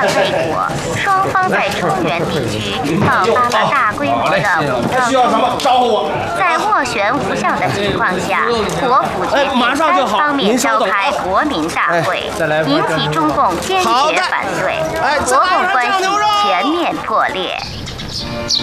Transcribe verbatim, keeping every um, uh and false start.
卫国，双方在中原地区爆发了大规模的武装冲突。在斡旋无效的情况下，国府决定单方面召开国民大会，引起中共坚决反对，国共关系全面破裂。